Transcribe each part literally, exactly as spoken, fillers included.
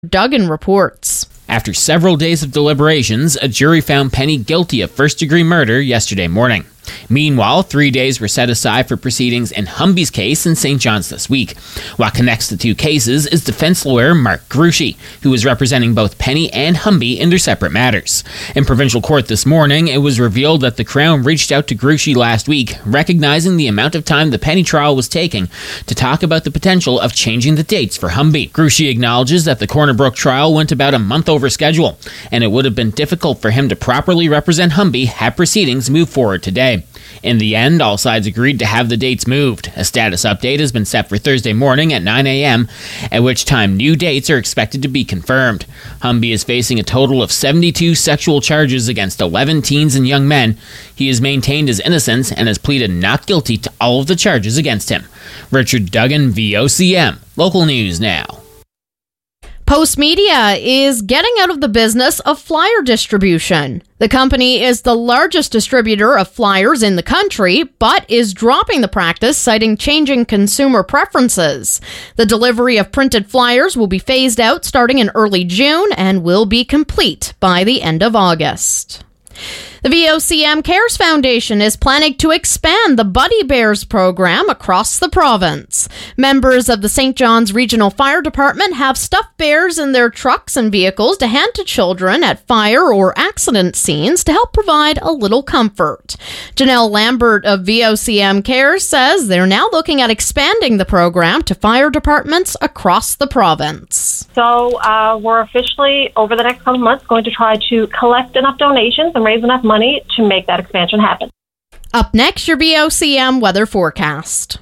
Duggan reports. After several days of deliberations, a jury found Penny guilty of first-degree murder yesterday morning. Meanwhile, three days were set aside for proceedings in Humby's case in Saint John's this week. What connects the two cases is defense lawyer Mark Grushi, who is representing both Penny and Humby in their separate matters. In provincial court this morning, it was revealed that the Crown reached out to Grushi last week, recognizing the amount of time the Penny trial was taking to talk about the potential of changing the dates for Humby. Grushi acknowledges that the Corner Brook trial went about a month over schedule, and it would have been difficult for him to properly represent Humby had proceedings moved forward today. In the end, all sides agreed to have the dates moved. A status update has been set for Thursday morning at nine a.m., at which time new dates are expected to be confirmed. Humby is facing a total of seventy-two sexual charges against eleven teens and young men. He has maintained his innocence and has pleaded not guilty to all of the charges against him. Richard Duggan, V O C M. Local News Now. Postmedia is getting out of the business of flyer distribution. The company is the largest distributor of flyers in the country, but is dropping the practice, citing changing consumer preferences. The delivery of printed flyers will be phased out starting in early June and will be complete by the end of August. The V O C M Cares Foundation is planning to expand the Buddy Bears program across the province. Members of the Saint John's Regional Fire Department have stuffed bears in their trucks and vehicles to hand to children at fire or accident scenes to help provide a little comfort. Janelle Lambert of V O C M Cares says they're now looking at expanding the program to fire departments across the province. So uh, we're officially, over the next couple of months, going to try to collect enough donations and raise enough money to make that expansion happen. Up next, your V O C M weather forecast.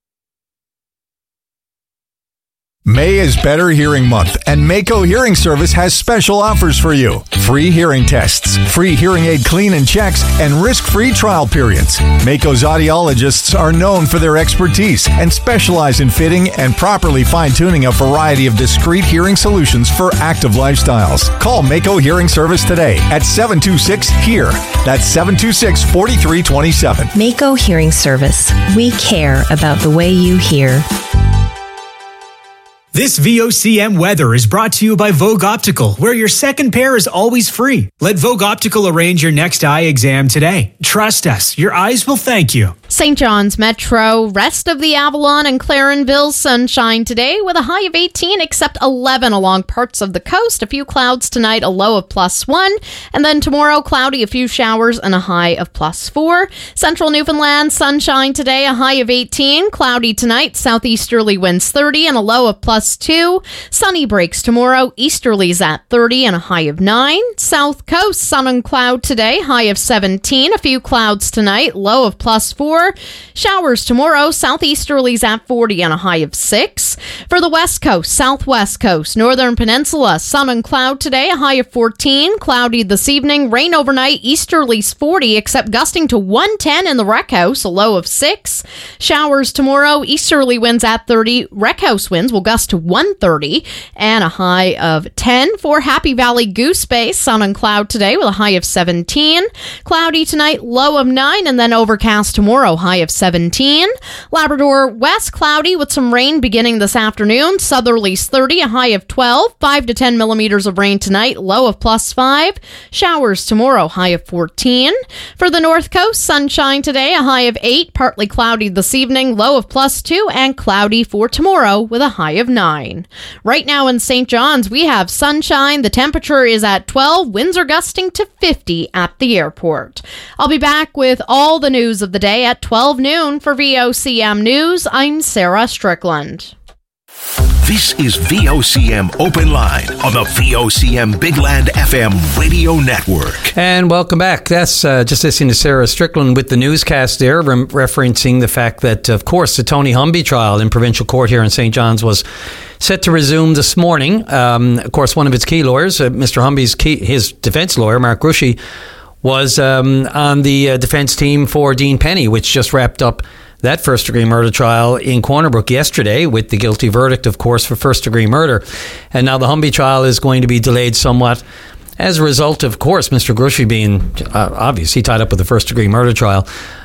May is Better Hearing Month, and Mako Hearing Service has special offers for you. Free hearing tests, free hearing aid clean and checks, and risk-free trial periods. Mako's audiologists are known for their expertise and specialize in fitting and properly fine-tuning a variety of discrete hearing solutions for active lifestyles. Call Mako Hearing Service today at seven two six, HEAR. That's seven two six, four three two seven. Mako Hearing Service. We care about the way you hear. This V O C M weather is brought to you by Vogue Optical, where your second pair is always free. Let Vogue Optical arrange your next eye exam today. Trust us, your eyes will thank you. Saint John's Metro, rest of the Avalon and Clarenville, sunshine today with a high of eighteen, except eleven along parts of the coast. A few clouds tonight, a low of plus one. And then tomorrow, cloudy, a few showers, and a high of plus four. Central Newfoundland, sunshine today, a high of eighteen. Cloudy tonight, southeasterly winds thirty, and a low of plus two. Sunny breaks tomorrow, easterlies at thirty, and a high of nine. South coast, sun and cloud today, high of seventeen. A few clouds tonight, low of plus four. Showers tomorrow, southeasterlies at forty and a high of six. For the west coast, southwest coast, northern peninsula, sun and cloud today, a high of fourteen. Cloudy this evening, rain overnight, easterlies forty, except gusting to one ten in the Rec House, a low of six. Showers tomorrow, easterly winds at thirty. Rec House winds will gust to one thirty and a high of ten. For Happy Valley Goose Bay, sun and cloud today with a high of seventeen. Cloudy tonight, low of nine, and then overcast tomorrow, high of seventeen. Labrador West, cloudy with some rain beginning this afternoon. Southerlies thirty, a high of twelve. five to ten millimeters of rain tonight, low of plus five. Showers tomorrow, high of fourteen. For the North Coast, sunshine today, a high of eight. Partly cloudy this evening, low of plus two. And cloudy for tomorrow with a high of nine. Right now in Saint John's, we have sunshine. The temperature is at twelve. Winds are gusting to fifty at the airport. I'll be back with all the news of the day at twelve noon. For V O C M News, I'm Sarah Strickland. This is V O C M Open Line on the V O C M Big Land F M radio network. And welcome back. That's uh, just listening to Sarah Strickland with the newscast there, rem- referencing the fact that, of course, the Tony Humby trial in provincial court here in Saint John's was set to resume this morning. Um, of course, one of its key lawyers, uh, Mister Humby's key, his defense lawyer, Mark Grushi, was um, on the uh, defense team for Dean Penny, which just wrapped up that first-degree murder trial in Corner Brook yesterday with the guilty verdict, of course, for first-degree murder. And now the Humby trial is going to be delayed somewhat as a result, of course, Mister Grushi being uh, obviously tied up with the first-degree murder trial.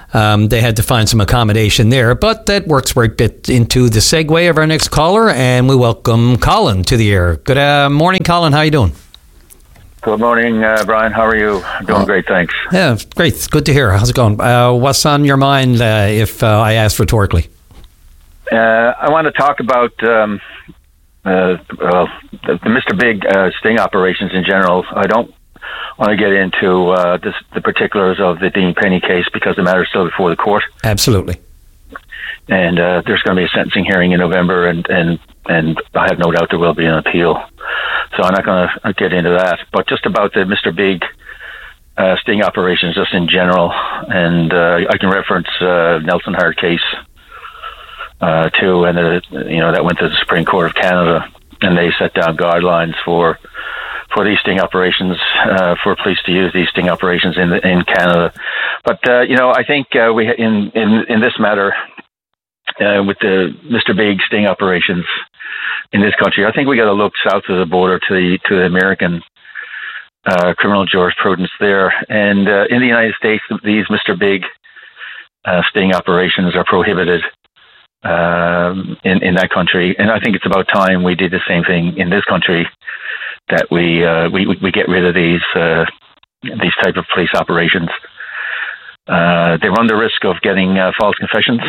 Um, they had to find some accommodation there, but that works right bit into the segue of our next caller, and we welcome Colin to the air. Good uh, morning, Colin. How you doing? Good morning, uh, Brian. How are you? Doing oh. great, thanks. Yeah, great. It's good to hear. How's it going? Uh, what's on your mind uh, if uh, I ask rhetorically? Uh, I want to talk about um, uh, well, the, the Mister Big uh, sting operations in general. I don't want to get into uh, this, the particulars of the Dean Penny case because the matter is still before the court. Absolutely. And uh, there's going to be a sentencing hearing in November, and, and, and I have no doubt there will be an appeal. So I'm not going to get into that. But just about the Mister Big uh, sting operations just in general, and uh, I can reference uh, Nelson Hart case uh, too, and uh, you know that went to the Supreme Court of Canada, and they set down guidelines for for these sting operations, uh, for police to use these sting operations in the, in Canada. But uh, you know, I think uh, we in in in this matter uh, with the Mister Big sting operations in this country, I think we got to look south of the border to the to the American uh, criminal jurisprudence there. And uh, in the United States, these Mister Big uh, sting operations are prohibited um, in in that country. And I think it's about time we did the same thing in this country, that we uh, we we get rid of these uh, these type of police operations. Uh, they run the risk of getting uh, false confessions.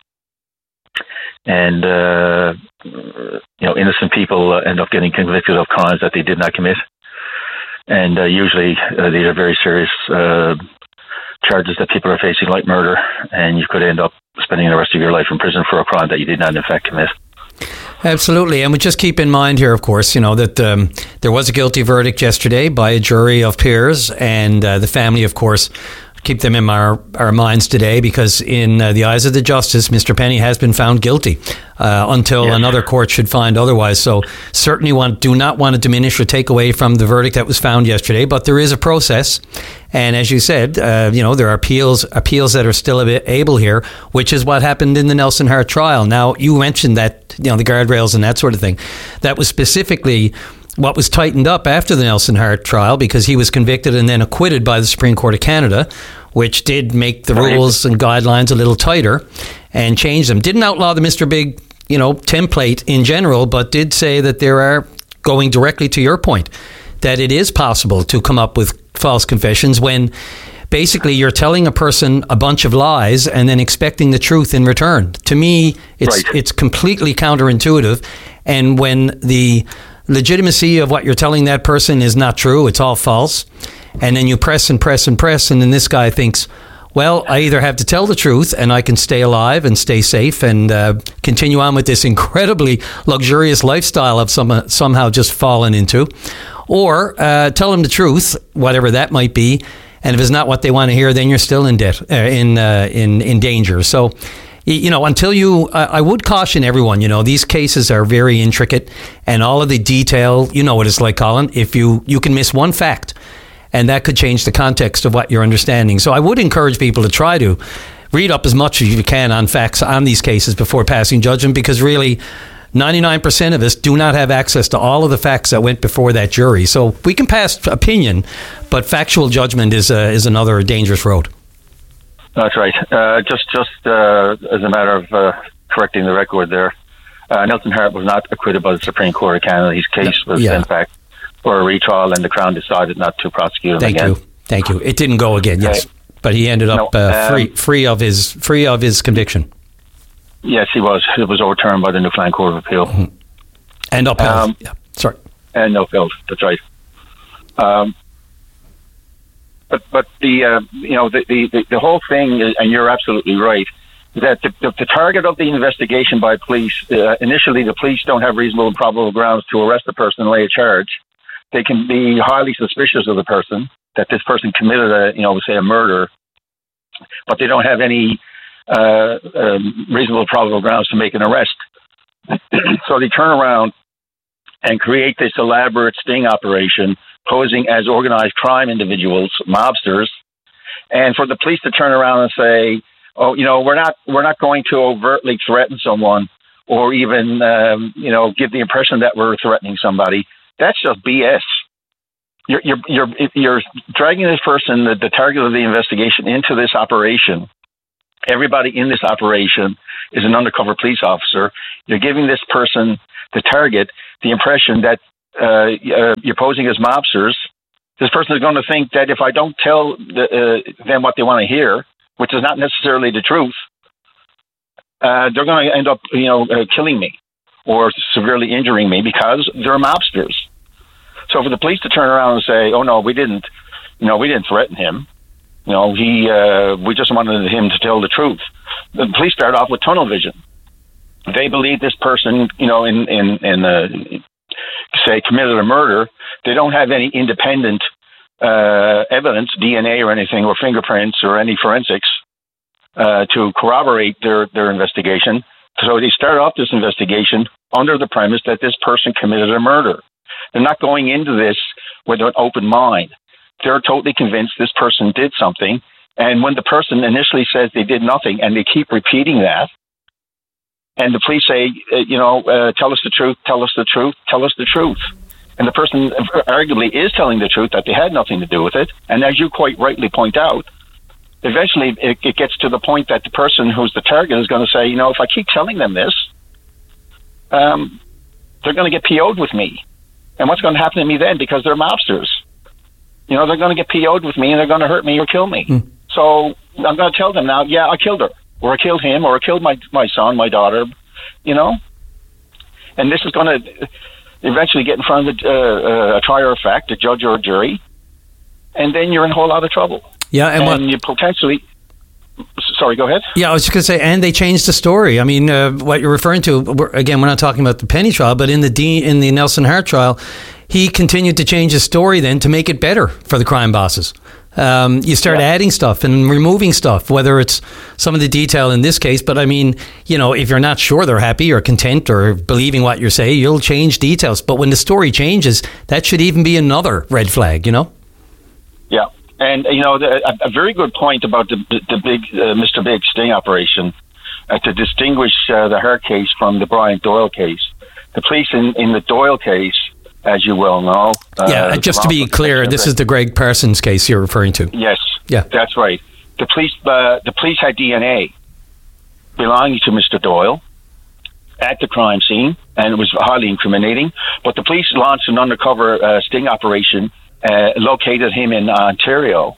And, uh, you know, innocent people uh, end up getting convicted of crimes that they did not commit. And uh, usually uh, these are very serious uh, charges that people are facing, like murder. And you could end up spending the rest of your life in prison for a crime that you did not, in fact, commit. Absolutely. And we just keep in mind here, of course, you know, that um, there was a guilty verdict yesterday by a jury of peers. And uh, the family, of course, keep them in our, our minds today, because in uh, the eyes of the justice, Mister Penny has been found guilty uh, until yes. another court should find otherwise. So certainly want, do not want to diminish or take away from the verdict that was found yesterday, but there is a process. And as you said, uh, you know, there are appeals appeals that are still able here, which is what happened in the Nelson Hart trial. Now, you mentioned that, you know, the guardrails and that sort of thing. That was specifically what was tightened up after the Nelson Hart trial, because he was convicted and then acquitted by the Supreme Court of Canada, which did make the rules and guidelines a little tighter and change them. Didn't outlaw the Mister Big, you know, template in general, but did say that there are, going directly to your point, that it is possible to come up with false confessions when basically you're telling a person a bunch of lies and then expecting the truth in return. To me, it's right. it's completely counterintuitive. And when the legitimacy of what you're telling that person is not true, it's all false, and then you press and press and press, and then this guy thinks, well, I either have to tell the truth and I can stay alive and stay safe and uh, continue on with this incredibly luxurious lifestyle I've some, somehow just fallen into, or uh, tell them the truth, whatever that might be, and if it's not what they want to hear, then you're still in debt, uh, in, uh, in, in danger. So, you know, until you, uh, I would caution everyone, you know, these cases are very intricate, and all of the detail, you know what it's like, Colin, if you, you can miss one fact, and that could change the context of what you're understanding. So I would encourage people to try to read up as much as you can on facts on these cases before passing judgment, because really ninety-nine percent of us do not have access to all of the facts that went before that jury. So we can pass opinion, but factual judgment is, uh, is another dangerous road. That's right. Uh, just just uh, as a matter of uh, correcting the record there, uh, Nelson Hart was not acquitted by the Supreme Court of Canada. His case was, yeah. in fact, for a retrial, and the Crown decided not to prosecute him Thank again. you. Thank you. It didn't go again, yes. Okay. But he ended up no, uh, free um, free of his free of his conviction. Yes, he was. It was overturned by the Newfoundland Court of Appeal. Mm-hmm. And upheld. Um, yeah. Sorry. And upheld. That's right. Um, But but the uh, you know the, the the whole thing is, and you're absolutely right, that the, the, the target of the investigation by police, uh, initially the police don't have reasonable and probable grounds to arrest the person and lay a charge. They can be highly suspicious of the person, that this person committed a you know say a murder, but they don't have any uh, um, reasonable and probable grounds to make an arrest. So they turn around and create this elaborate sting operation, posing as organized crime individuals, mobsters, and for the police to turn around and say, "Oh, you know, we're not we're not going to overtly threaten someone, or even um, you know give the impression that we're threatening somebody." That's just B S. You're you're you're, you're dragging this person, the, the target of the investigation, into this operation everybody in this operation is an undercover police officer. You're giving this person, the target, the impression that uh, uh, you're posing as mobsters. This person is going to think that if I don't tell the, uh, them what they want to hear, which is not necessarily the truth, uh, they're going to end up, you know, uh, killing me or severely injuring me because they're mobsters. So for the police to turn around and say, "Oh no, we didn't," you know, we didn't threaten him. You know, he, uh, we just wanted him to tell the truth. The police start off with tunnel vision. They believe this person, you know, in, in, in uh, say, committed a murder. They don't have any independent uh, evidence, D N A or anything, or fingerprints or any forensics uh, to corroborate their, their investigation. So they start off this investigation under the premise that this person committed a murder. They're not going into this with an open mind. They're totally convinced this person did something. And when the person initially says they did nothing and they keep repeating that, and the police say, uh, you know, uh, tell us the truth, tell us the truth, tell us the truth. And the person arguably is telling the truth, that they had nothing to do with it. And as you quite rightly point out, eventually it, it gets to the point that the person who's the target is going to say, you know, if I keep telling them this, um, they're going to get P O'd with me. And what's going to happen to me then? Because they're mobsters. You know, they're going to get P O'd with me and they're going to hurt me or kill me. Mm. So I'm going to tell them now, yeah, I killed her, or I killed him, or I killed my, my son, my daughter, you know? And this is going to eventually get in front of a, uh, a trier of fact, a judge or a jury, and then you're in a whole lot of trouble. Yeah, and, and what, you potentially... Sorry, go ahead. Yeah, I was just going to say, and they changed the story. I mean, uh, what you're referring to, we're, again, we're not talking about the Penny trial, but in the D, in the Nelson Hart trial, he continued to change his story then to make it better for the crime bosses. Um, you start yeah. adding stuff and removing stuff, whether it's some of the detail in this case, but I mean, you know, if you're not sure they're happy or content or believing what you say, you'll change details. But when the story changes, that should even be another red flag, you know? Yeah. And, you know, the, a, a very good point about the, the big uh, Mister Big sting operation, uh, to distinguish uh, the Hart case from the Brian Doyle case. The police in, in the Doyle case, as you well know... Uh, yeah, just to be clear, this is the Greg Parsons case you're referring to. Yes, yeah, that's right. The police, uh, the police had D N A belonging to Mister Doyle at the crime scene, and it was highly incriminating. But the police launched an undercover uh, sting operation, uh, located him in Ontario,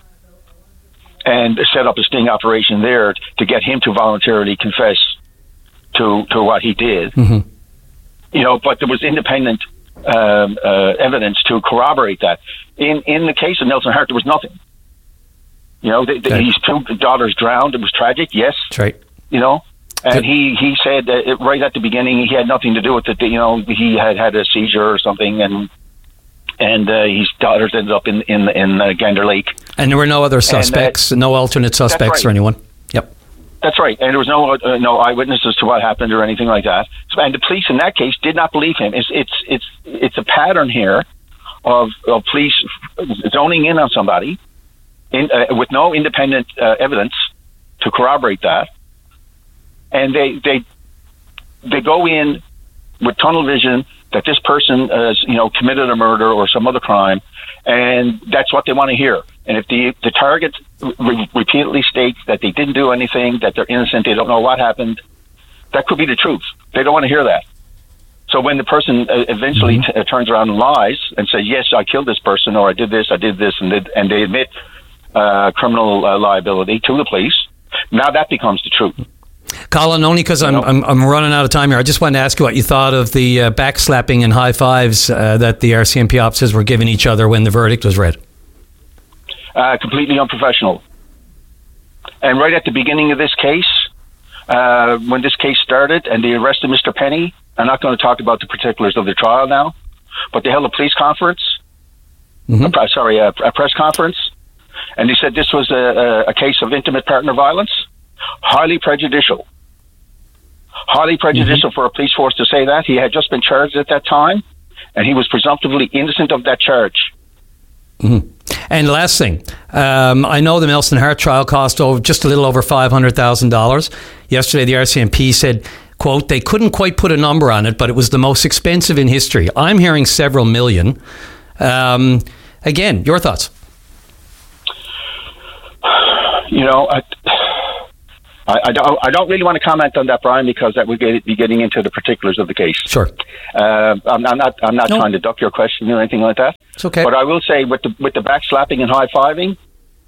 and set up a sting operation there to get him to voluntarily confess to to what he did. Mm-hmm. You know, but there was independent um, uh, evidence to corroborate that. In in the case of Nelson Hart, there was nothing. You know, the, the, okay. his two daughters drowned. It was tragic. Yes, that's right. You know, and he he said that it, right at the beginning he had nothing to do with it. You know, he had had a seizure or something, and and uh, his daughters ended up in in in uh, Gander Lake. And there were no other suspects, and, uh, no alternate suspects right. or anyone. Yep. That's right, and there was no uh, no eyewitnesses to what happened or anything like that. So, and the police in that case did not believe him. It's it's it's it's a pattern here of, of police zoning in on somebody in, uh, with no independent uh, evidence to corroborate that, and they they they go in with tunnel vision that this person has, you know, committed a murder or some other crime, and that's what they want to hear. And if the the target re- repeatedly states that they didn't do anything, that they're innocent, they don't know what happened, that could be the truth. They don't want to hear that. So when the person uh, eventually mm-hmm. t- uh, turns around and lies and says, yes, I killed this person, or I did this, I did this, and, did, and they admit uh, criminal uh, liability to the police, now that becomes the truth. Colin, only because I'm, I'm I'm running out of time here, I just wanted to ask you what you thought of the uh, backslapping and high fives uh, that the R C M P officers were giving each other when the verdict was read. Uh, completely unprofessional. And right at the beginning of this case, uh, when this case started and they arrested Mister Penny, I'm not going to talk about the particulars of the trial now, but they held a police conference, mm-hmm. a, sorry, a, a press conference, and they said this was a, a, a case of intimate partner violence. Highly prejudicial. Highly prejudicial mm-hmm. for a police force to say that. He had just been charged at that time, and he was presumptively innocent of that charge. Mm-hmm. And last thing, um, I know the Nelson Hart trial cost over just a little over five hundred thousand dollars. Yesterday, the R C M P said, quote, they couldn't quite put a number on it, but it was the most expensive in history. I'm hearing several million. Um, again, your thoughts? You know, I... I, I, don't, I don't really want to comment on that, Brian, because that would get, be getting into the particulars of the case. Sure. Uh, I'm, I'm not. I'm not no. trying to duck your question or anything like that. It's okay. But I will say, with the with the back slapping and high fiving,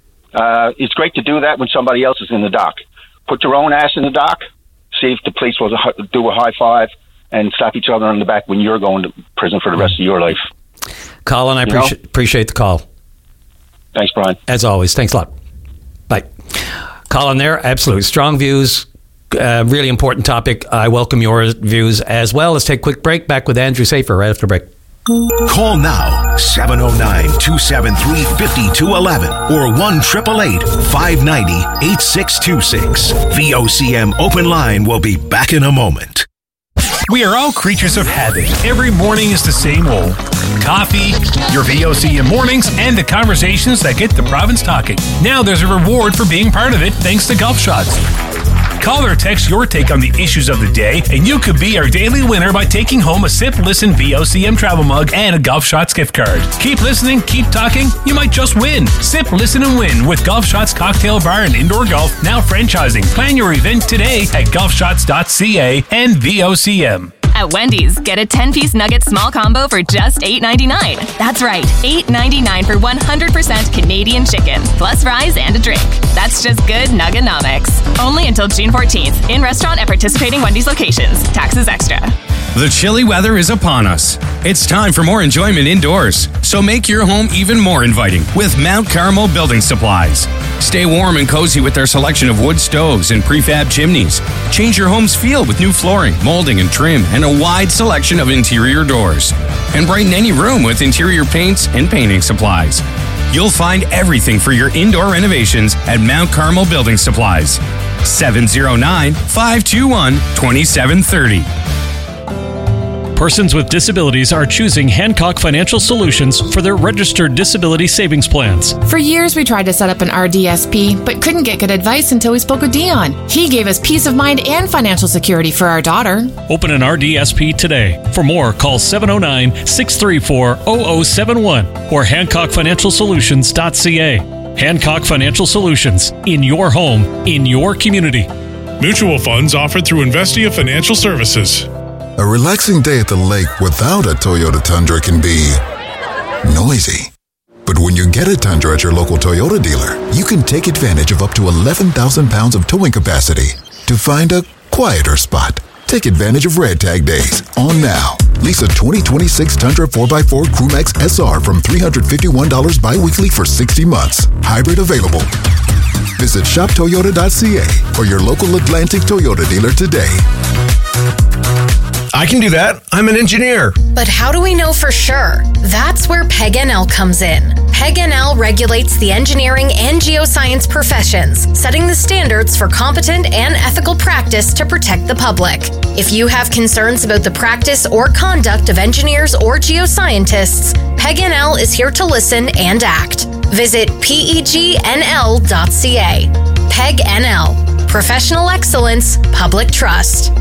uh, it's great to do that when somebody else is in the dock. Put your own ass in the dock. See if the police will do a high five and slap each other on the back when you're going to prison for the rest of your life. Colin, I appreciate, appreciate the call. Thanks, Brian. As always, thanks a lot. Bye. Colin there, absolutely. Strong views, uh, really important topic. I welcome your views as well. Let's take a quick break. Back with Andrew Safer right after the break. Call now, seven oh nine, two seven three, five two one one or one eight eight eight, five nine zero, eight six two six. V O C M Open Line will be back in a moment. We are all creatures of habit. Every morning is the same old. Coffee, your V O C M mornings, and the conversations that get the province talking. Now there's a reward for being part of it thanks to Golf Shots. Call or text your take on the issues of the day, and you could be our daily winner by taking home a Sip Listen V O C M travel mug and a Golf Shots gift card. Keep listening, keep talking, you might just win. Sip, listen, and win with Golf Shots Cocktail Bar and Indoor Golf, now franchising. Plan your event today at golf shots dot c a and V O C M. At Wendy's, get a ten-piece nugget small combo for just eight ninety-nine. That's right, eight ninety-nine for one hundred percent Canadian chicken, plus fries and a drink. That's just good Nuggenomics. Only until June fourteenth. In restaurant at participating Wendy's locations. Taxes extra. The chilly weather is upon us. It's time for more enjoyment indoors, so make your home even more inviting with Mount Carmel Building Supplies. Stay warm and cozy with their selection of wood stoves and prefab chimneys. Change your home's feel with new flooring, molding, and trim, and a wide selection of interior doors. And brighten any room with interior paints and painting supplies. You'll find everything for your indoor renovations at Mount Carmel Building Supplies. seven oh nine, five two one, two seven three oh. Persons with disabilities are choosing Hancock Financial Solutions for their registered disability savings plans. For years, we tried to set up an R D S P, but couldn't get good advice until we spoke with Dion. He gave us peace of mind and financial security for our daughter. Open an R D S P today. For more, call seven oh nine, six three four, zero zero seven one or hancock financial solutions dot c a. Hancock Financial Solutions. In your home, in your community. Mutual funds offered through Investia Financial Services. A relaxing day at the lake without a Toyota Tundra can be noisy. But when you get a Tundra at your local Toyota dealer, you can take advantage of up to eleven thousand pounds of towing capacity to find a quieter spot. Take advantage of Red Tag Days on now. Lease a twenty twenty-six Tundra four by four Crewmax S R from three hundred fifty-one dollars bi-weekly for sixty months. Hybrid available. Visit shop toyota dot c a or your local Atlantic Toyota dealer today. I can do that. I'm an engineer. But how do we know for sure? That's where P E G N L comes in. P E G N L regulates the engineering and geoscience professions, setting the standards for competent and ethical practice to protect the public. If you have concerns about the practice or conduct of engineers or geoscientists, P E G N L is here to listen and act. Visit P E G N L dot c a. P E G N L. Professional excellence, public trust.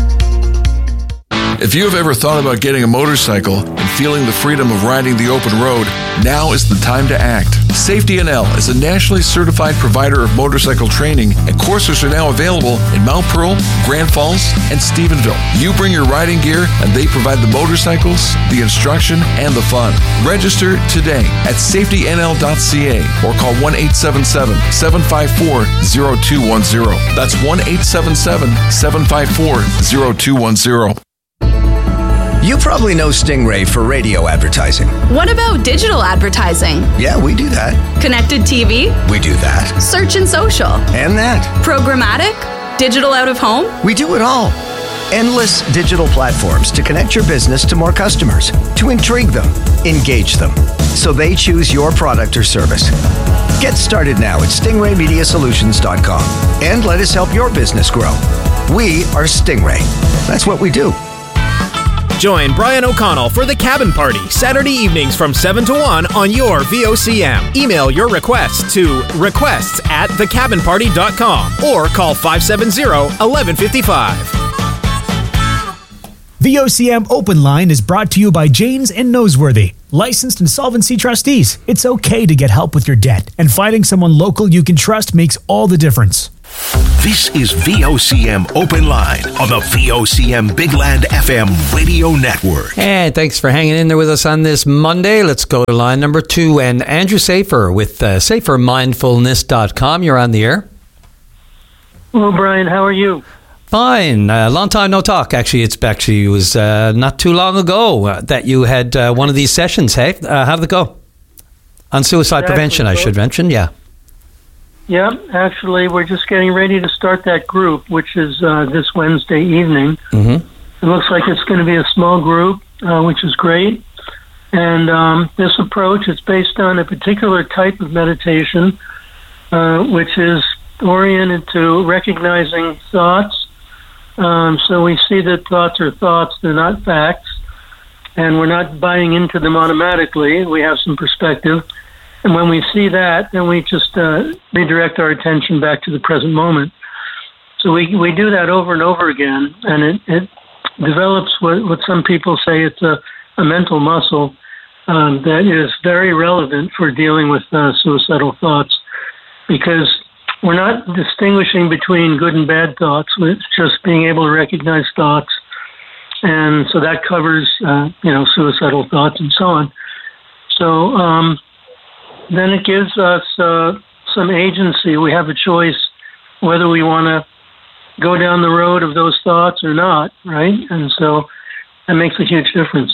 If you have ever thought about getting a motorcycle and feeling the freedom of riding the open road, now is the time to act. Safety N L is a nationally certified provider of motorcycle training, and courses are now available in Mount Pearl, Grand Falls, and Stephenville. You bring your riding gear, and they provide the motorcycles, the instruction, and the fun. Register today at safety n l dot c a or call one eight seven seven, seven five four, zero two one zero. That's one eight seven seven, seven five four, zero two one zero. You probably know Stingray for radio advertising. What about digital advertising? Yeah, we do that. Connected T V? We do that. Search and social? And that. Programmatic? Digital out of home? We do it all. Endless digital platforms to connect your business to more customers, to intrigue them, engage them, so they choose your product or service. Get started now at stingray media solutions dot com and let us help your business grow. We are Stingray. That's what we do. Join Brian O'Connell for The Cabin Party, Saturday evenings from seven to one on your V O C M. Email your requests to requests at the cabin party dot com or call five seven zero, one one five five. V O C M Open Line is brought to you by Janes and Noseworthy, licensed insolvency trustees. It's okay to get help with your debt, and finding someone local you can trust makes all the difference. This is V O C M Open Line on the V O C M Big Land F M radio network. And thanks for hanging in there with us on this Monday. Let's go to line number two. And Andrew Safer with uh, safer mindfulness dot com. You're on the air. Hello, Brian. How are you? Fine. Uh, long time no talk. Actually, it's actually it was uh, not too long ago uh, that you had uh, one of these sessions. Hey, uh, how did it go? On suicide Exactly. prevention, I should mention. Yeah. Yeah, actually, we're just getting ready to start that group, which is uh, this Wednesday evening. Mm-hmm. It looks like it's going to be a small group, uh, which is great. And um, this approach is based on a particular type of meditation, uh, which is oriented to recognizing thoughts. Um, so we see that thoughts are thoughts, they're not facts, and we're not buying into them automatically. We have some perspective. And when we see that, then we just uh, redirect our attention back to the present moment. So we we do that over and over again, and it, it develops what, what some people say it's a, a mental muscle um, that is very relevant for dealing with uh, suicidal thoughts, because we're not distinguishing between good and bad thoughts. It's just being able to recognize thoughts, and so that covers uh, you know suicidal thoughts and so on. So um, then it gives us uh, some agency. We have a choice whether we want to go down the road of those thoughts or not, right? And so that makes a huge difference.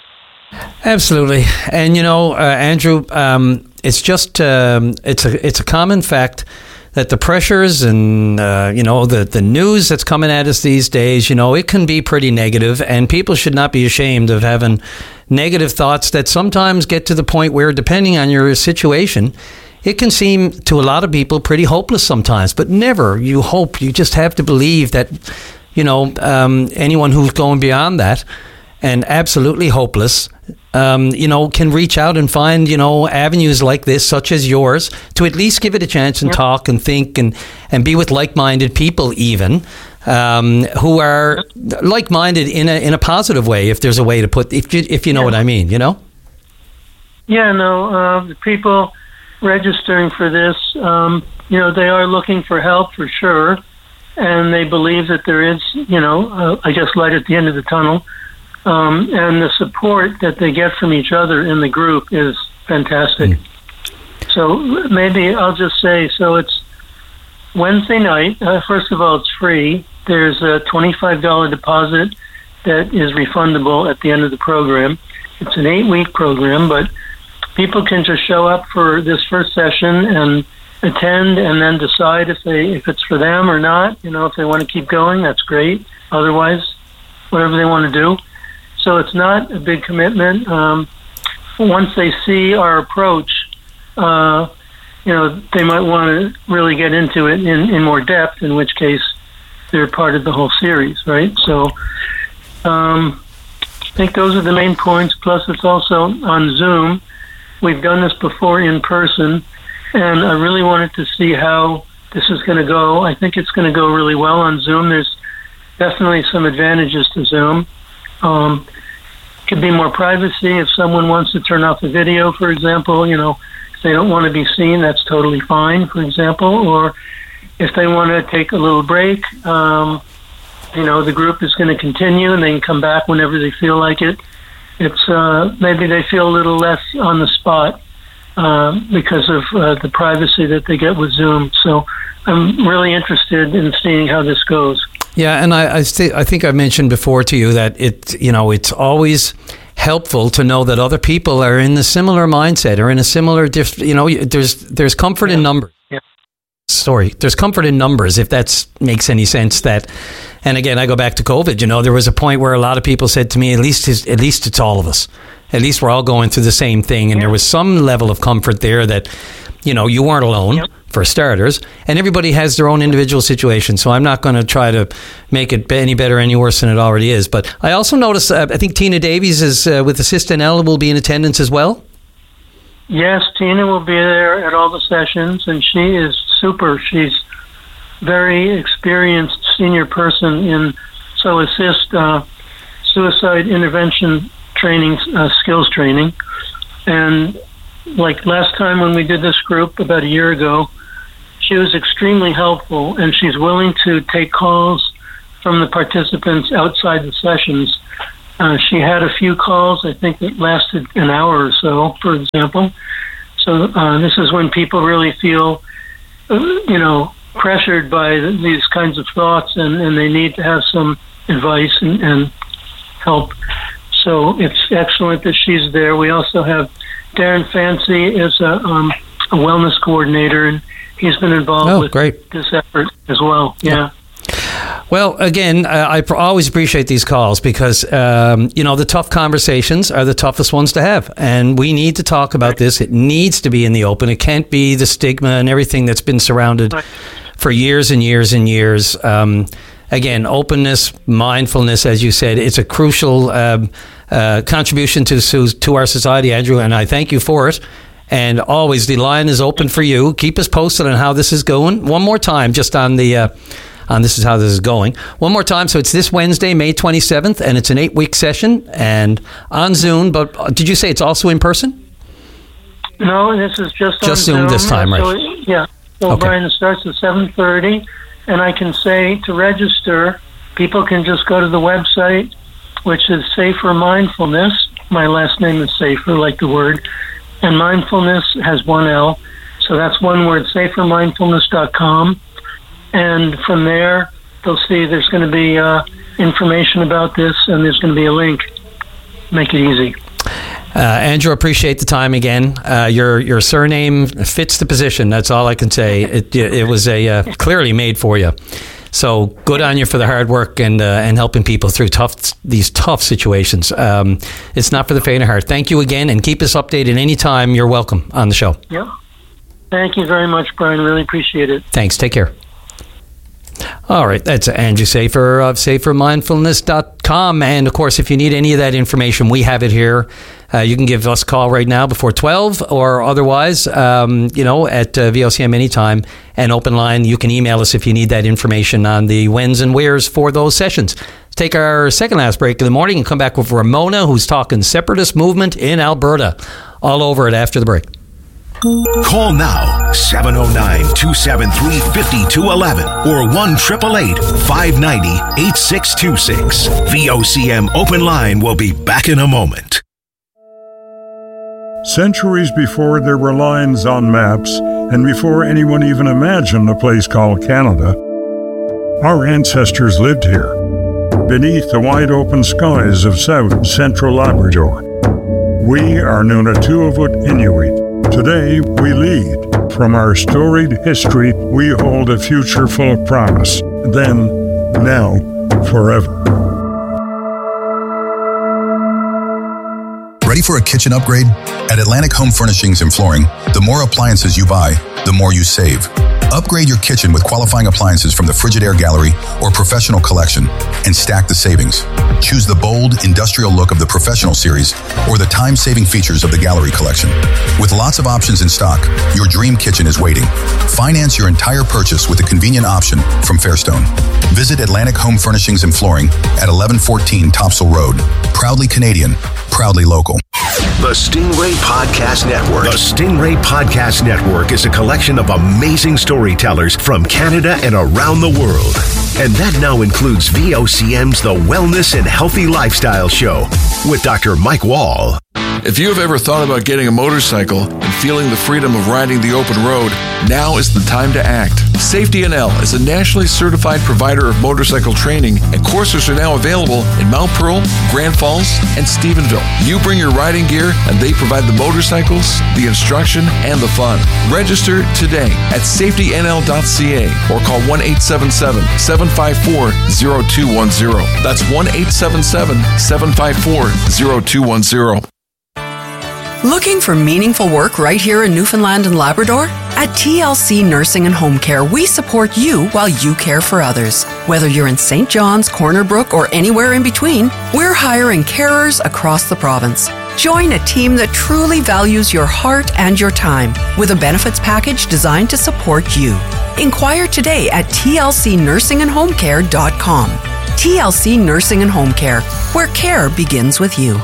Absolutely. And, you know, uh, Andrew, um, it's just, um, it's a it's a common fact that the pressures and, uh, you know, the, the news that's coming at us these days, you know, it can be pretty negative, and people should not be ashamed of having negative thoughts that sometimes get to the point where, depending on your situation, it can seem to a lot of people pretty hopeless sometimes. But never, you hope, you just have to believe that, you know, um, anyone who's going beyond that and absolutely hopeless, um, you know, can reach out and find, you know, avenues like this, such as yours, to at least give it a chance and yep. talk and think and, and be with like-minded people even, um, who are like-minded in a in a positive way, if there's a way to put, if you, if you know yeah. what I mean, you know? Yeah, no, uh, the people registering for this, um, you know, they are looking for help for sure, and they believe that there is, you know, uh, I guess light at the end of the tunnel. Um, and the support that they get from each other in the group is fantastic. Mm. So maybe I'll just say, so it's Wednesday night. Uh, first of all, it's free. There's a twenty-five dollars deposit that is refundable at the end of the program. It's an eight-week program, but people can just show up for this first session and attend, and then decide if they if it's for them or not. You know, if they want to keep going, that's great. Otherwise, whatever they want to do. So it's not a big commitment. Um, once they see our approach, uh, you know, they might want to really get into it in, in more depth, in which case they're part of the whole series, right? So um, I think those are the main points. Plus, it's also on Zoom. We've done this before in person, and I really wanted to see how this is going to go. I think it's going to go really well on Zoom. There's definitely some advantages to Zoom. Um, could be more privacy if someone wants to turn off the video, for example. You know, if they don't want to be seen, that's totally fine, for example. Or if they want to take a little break, um, you know, the group is going to continue, and they can come back whenever they feel like it. It's uh, maybe they feel a little less on the spot uh, because of uh, the privacy that they get with Zoom. So I'm really interested in seeing how this goes. Yeah, and I I, st- I think I mentioned before to you that it you know it's always helpful to know that other people are in a similar mindset or in a similar diff- you know there's there's comfort yeah. in numbers. Yeah. Sorry, there's comfort in numbers, if that makes any sense. That, and again, I go back to COVID. You know, there was a point where a lot of people said to me, "At least, it's, at least it's all of us. At least we're all going through the same thing." And yeah. there was some level of comfort there that, you know, you weren't alone. Yep. For starters, and everybody has their own individual situation, so I'm not going to try to make it any better, any worse than it already is. But I also noticed, uh, I think Tina Davies is uh, with Assist N L will be in attendance as well. Yes, Tina will be there at all the sessions, and she is super. She's very experienced senior person in so Assist uh, suicide intervention training, uh, skills training, and like last time when we did this group about a year ago, she was extremely helpful, and she's willing to take calls from the participants outside the sessions. Uh, she had a few calls, I think, that lasted an hour or so, for example. So uh, this is when people really feel, uh, you know, pressured by th- these kinds of thoughts, and, and they need to have some advice and, and help. So it's excellent that she's there. We also have Darren Fancy is a, um, a wellness coordinator, and he's been involved oh, with great. this effort as well. Yeah. yeah. Well, again, uh, I pr- always appreciate these calls because, um, you know, the tough conversations are the toughest ones to have. And we need to talk about this. It needs to be in the open. It can't be the stigma and everything that's been surrounded for years and years and years. Um, again, openness, mindfulness, as you said, it's a crucial um, uh, contribution to, to our society, Andrew, and I thank you for it. And always, the line is open for you. Keep us posted on how this is going. One more time, just on the... Uh, on this is how this is going. One more time. So it's this Wednesday, May twenty-seventh, and it's an eight-week session and on Zoom. But did you say it's also in person? No, this is just, just on Zoom. Zoom this time, right? So, yeah. So, okay. Brian, it starts at seven thirty, and I can say to register, people can just go to the website, which is Safer Mindfulness. My last name is Safer, like the word. And mindfulness has one L. So that's one word, safer mindfulness dot com. And from there, they'll see there's going to be uh, information about this, and there's going to be a link. Make it easy. Uh, Andrew, appreciate the time again. Uh, your your surname fits the position. That's all I can say. It it was a uh, clearly made for you. So good on you for the hard work and uh, and helping people through tough these tough situations. Um, it's not for the faint of heart. Thank you again, and keep us updated anytime. You're welcome on the show. Yep. Thank you very much, Brian. Really appreciate it. Thanks. Take care. All right, that's Andrew Safer of safer mindfulness dot com. And, of course, if you need any of that information, we have it here. Uh, you can give us a call right now before twelve or otherwise, um, you know, at uh, V O C M anytime. And open line, you can email us if you need that information on the whens and wheres for those sessions. Let's take our second last break of the morning and come back with Ramona, who's talking separatist movement in Alberta. All over it after the break. Call now, seven oh nine, two seven three, five two one one or one eight eight eight, five nine zero, eight six two six. V O C M Open Line will be back in a moment. Centuries before there were lines on maps, and before anyone even imagined a place called Canada, our ancestors lived here, beneath the wide open skies of South and Central Labrador. We are Nunatuavut Inuit. Today, we lead. From our storied history, we hold a future full of promise. Then, now, forever. Ready for a kitchen upgrade? At Atlantic Home Furnishings and Flooring, the more appliances you buy, the more you save. Upgrade your kitchen with qualifying appliances from the Frigidaire Gallery or Professional Collection and stack the savings. Choose the bold, industrial look of the Professional Series or the time-saving features of the Gallery Collection. With lots of options in stock, your dream kitchen is waiting. Finance your entire purchase with a convenient option from Fairstone. Visit Atlantic Home Furnishings and Flooring at eleven fourteen Topsail Road. Proudly Canadian, proudly local. The Stingray Podcast Network. The Stingray Podcast Network is a collection of amazing storytellers from Canada and around the world. And that now includes V O C M's The Wellness and Healthy Lifestyle Show with Doctor Mike Wall. If you have ever thought about getting a motorcycle and feeling the freedom of riding the open road, now is the time to act. Safety N L is a nationally certified provider of motorcycle training, and courses are now available in Mount Pearl, Grand Falls, and Stephenville. You bring your riding gear, and they provide the motorcycles, the instruction, and the fun. Register today at safety N L dot C A or call one eight seven seven, seven five four, zero two one zero. That's one eight seven seven, seven five four, zero two one zero. Looking for meaningful work right here in Newfoundland and Labrador? At T L C Nursing and Home Care, we support you while you care for others. Whether you're in Saint John's, Corner Brook, or anywhere in between, we're hiring carers across the province. Join a team that truly values your heart and your time with a benefits package designed to support you. Inquire today at T L C nursing and home care dot com. T L C Nursing and Home Care, where care begins with you.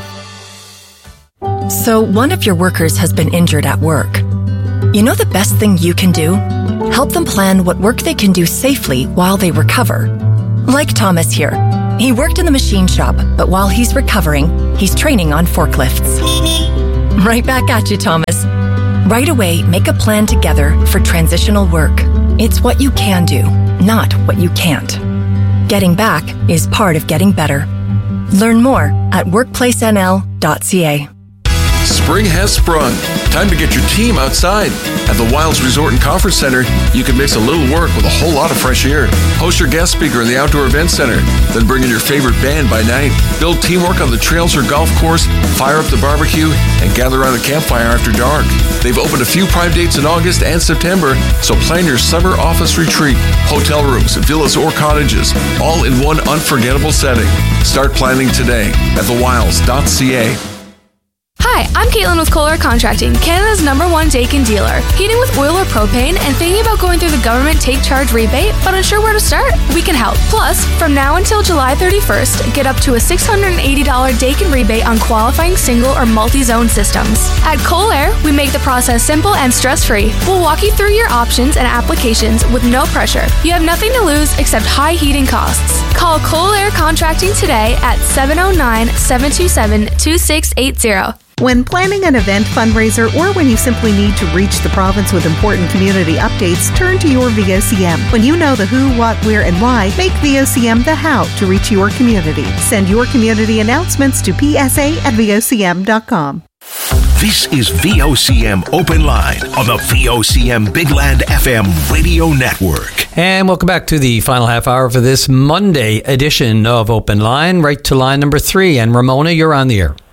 So one of your workers has been injured at work. You know the best thing you can do? Help them plan what work they can do safely while they recover. Like Thomas here. He worked in the machine shop, but while he's recovering, he's training on forklifts. Right back at you, Thomas. Right away, make a plan together for transitional work. It's what you can do, not what you can't. Getting back is part of getting better. Learn more at workplace n l dot c a. Spring has sprung. Time to get your team outside. At the Wilds Resort and Conference Center, you can mix a little work with a whole lot of fresh air. Host your guest speaker in the Outdoor Event Center. Then bring in your favorite band by night. Build teamwork on the trails or golf course, fire up the barbecue, and gather around the campfire after dark. They've opened a few prime dates in August and September, so plan your summer office retreat. Hotel rooms, villas, or cottages, all in one unforgettable setting. Start planning today at the wilds dot c a. Hi, I'm Caitlin with Kohler Contracting, Canada's number one Daikin dealer. Heating with oil or propane and thinking about going through the government take charge rebate, but unsure where to start? We can help. Plus, from now until July thirty-first, get up to a six hundred eighty dollars Daikin rebate on qualifying single or multi-zone systems. At Kohler, we make the process simple and stress-free. We'll walk you through your options and applications with no pressure. You have nothing to lose except high heating costs. Call Kohler Contracting today at seven oh nine, seven two seven, two six eight zero. When planning an event, fundraiser, or when you simply need to reach the province with important community updates, turn to your V O C M. When you know the who, what, where, and why, make V O C M the how to reach your community. Send your community announcements to p s a at v o c m dot com. This is V O C M Open Line on the V O C M Big Land F M radio network. And welcome back to the final half hour for this Monday edition of Open Line. Right to line number three. And Ramona, you're on the air.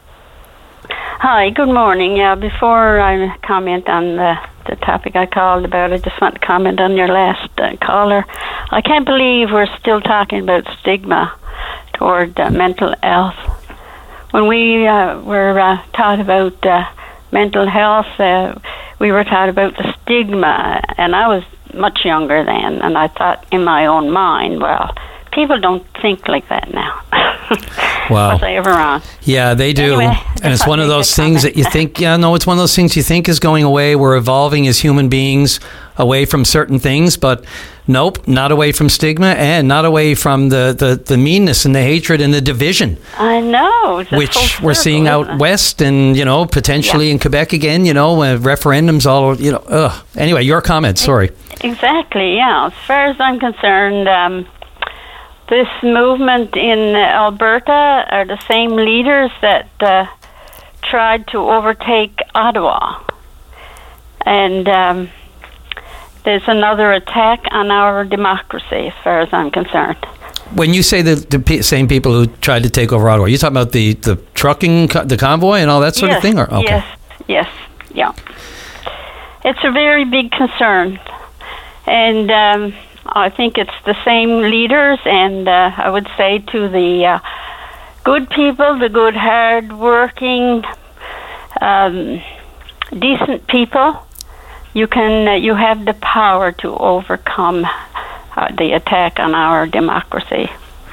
Hi, good morning. Yeah, before I comment on the, the topic I called about, I just want to comment on your last uh, caller. I can't believe we're still talking about stigma toward uh, mental health. When we uh, were uh, taught about uh, mental health, uh, we were taught about the stigma, and I was much younger then, and I thought in my own mind, well, people don't think like that now. Wow. Was I ever wrong? Yeah, they do. Anyway, and it's one of those things that you think, yeah, no, it's one of those things you think is going away. We're evolving as human beings away from certain things, but nope, not away from stigma and not away from the, the, the meanness and the hatred and the division. I know. It's which we're seeing out west and, you know, potentially yeah. in Quebec again, you know, uh, referendums all, you know, ugh. Anyway, your comments, sorry. Exactly, yeah. As far as I'm concerned, um, this movement in Alberta are the same leaders that uh, tried to overtake Ottawa. And um, there's another attack on our democracy, as far as I'm concerned. When you say the, the p- same people who tried to take over Ottawa, you're talking about the, the trucking, co- the convoy and all that sort yes, of thing? Or, okay. Yes, yes, yeah. It's a very big concern. And Um, I think it's the same leaders, and uh, I would say to the uh, good people, the good, hard-working, um, decent people, you can uh, you have the power to overcome uh, the attack on our democracy.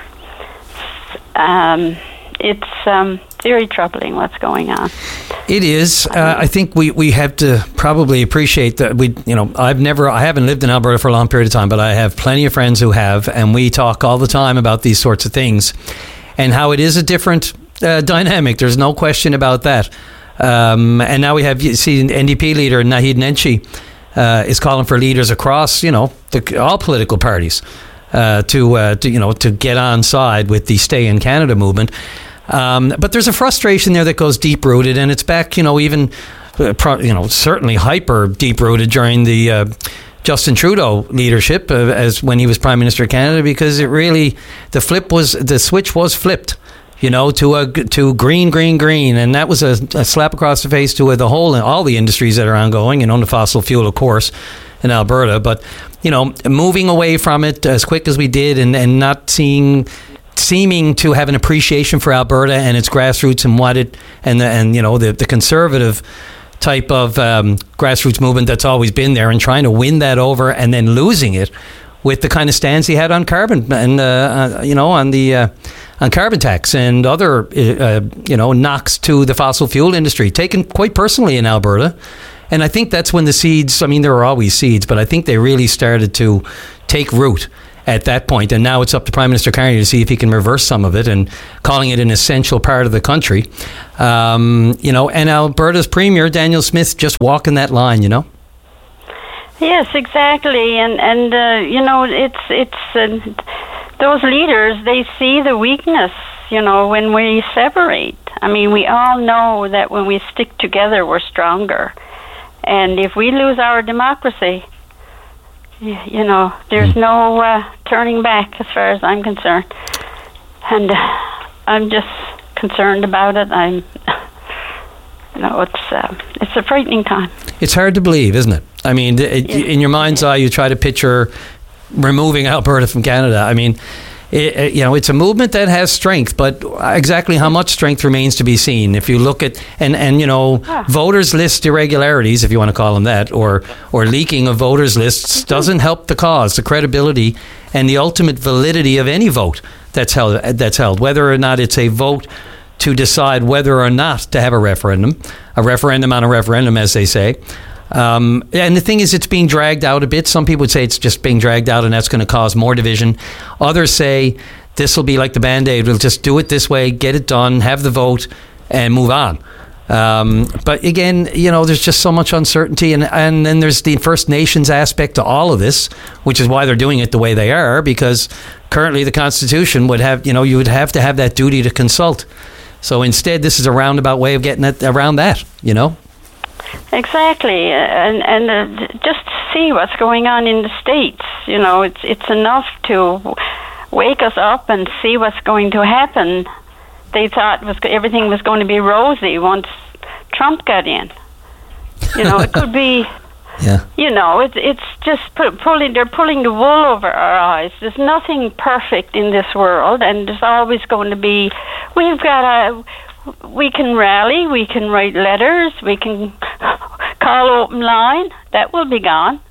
Um, it's um, very troubling what's going on. It is. Uh, I think we, we have to probably appreciate that we, you know, I've never, I haven't lived in Alberta for a long period of time, but I have plenty of friends who have, and we talk all the time about these sorts of things and how it is a different uh, dynamic. There's no question about that. Um, and now we have, you see, N D P leader Naheed Nenshi uh, is calling for leaders across, you know, the, all political parties uh, to, uh, to, you know, to get on side with the Stay in Canada movement. Um, but there's a frustration there that goes deep-rooted, and it's back, you know, even, uh, pro, you know, certainly hyper deep-rooted during the uh, Justin Trudeau leadership uh, as when he was Prime Minister of Canada, because it really, the flip was, the switch was flipped, you know, to a, to green, green, green, and that was a, a slap across the face to the whole, all the industries that are ongoing, and on the fossil fuel, of course, in Alberta, but, you know, moving away from it as quick as we did and, and not seeing... seeming to have an appreciation for Alberta and its grassroots and what it and the, and you know the the conservative type of um, grassroots movement that's always been there, and trying to win that over and then losing it with the kind of stance he had on carbon and uh, uh, you know on the uh, on carbon tax and other uh, you know knocks to the fossil fuel industry, taken quite personally in Alberta. And I think that's when the seeds, I mean, there were always seeds, but I think they really started to take root at that point. And now it's up to Prime Minister Carney to see if he can reverse some of it and calling it an essential part of the country. Um, you know, and Alberta's Premier, Daniel Smith, just walking that line, you know? Yes, exactly. And, and uh, you know, it's, it's uh, those leaders, they see the weakness, you know, when we separate. I mean, we all know that when we stick together, we're stronger. And if we lose our democracy, you know, there's no uh, turning back as far as I'm concerned. And uh, I'm just concerned about it. I'm, you know, it's uh, it's a frightening time. It's hard to believe, isn't it? I mean, it, yes. in your mind's eye, you try to picture removing Alberta from Canada. I mean, It, it, you know, it's a movement that has strength, but exactly how much strength remains to be seen. If you look at, and, and you know, ah. voters list irregularities, if you want to call them that, or or leaking of voters lists mm-hmm. doesn't help the cause, the credibility, and the ultimate validity of any vote that's held. That's held, whether or not it's a vote to decide whether or not to have a referendum, a referendum on a referendum, as they say. Um, and the thing is, it's being dragged out a bit. Some people would say it's just being dragged out and that's going to cause more division. Others say this will be like the Band-Aid. We'll just do it this way, get it done, have the vote, and move on. Um, but again, you know, there's just so much uncertainty. And, and then there's the First Nations aspect to all of this, which is why they're doing it the way they are, because currently the Constitution would have, you know, you would have to have that duty to consult. So instead, this is a roundabout way of getting it around that, you know? Exactly, and and uh, just see what's going on in the States. You know, it's it's enough to wake us up and see what's going to happen. They thought was everything was going to be rosy once Trump got in. You know, it could be. Yeah. You know, it's it's just pu- pulling. They're pulling the wool over our eyes. There's nothing perfect in this world, and there's always going to be. We've got a. We can rally, we can write letters, we can call open line. That will be gone.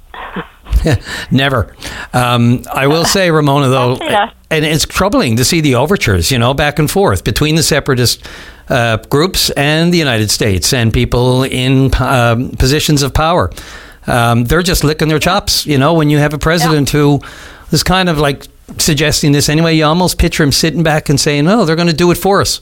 Never. Um, I will say, Ramona, though, and it's troubling to see the overtures, you know, back and forth between the separatist uh, groups and the United States and people in um, positions of power. Um, they're just licking their chops, you know, when you have a president yeah. who is kind of like suggesting this anyway. You almost picture him sitting back and saying, no, they're going to do it for us.